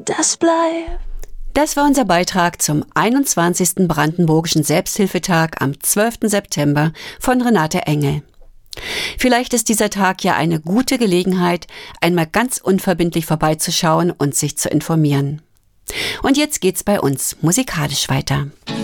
das bleibt. Das war unser Beitrag zum 21. Brandenburgischen Selbsthilfetag am 12. September von Renate Engel. Vielleicht ist dieser Tag ja eine gute Gelegenheit, einmal ganz unverbindlich vorbeizuschauen und sich zu informieren. Und jetzt geht's bei uns musikalisch weiter.